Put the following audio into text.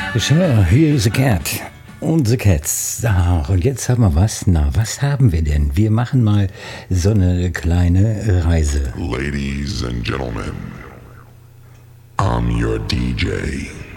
Sure, here's a cat. Und the cats. Ach, und jetzt haben wir was. Na, was haben wir denn? Wir machen mal so eine kleine Reise. Ladies and gentlemen, I'm your DJ.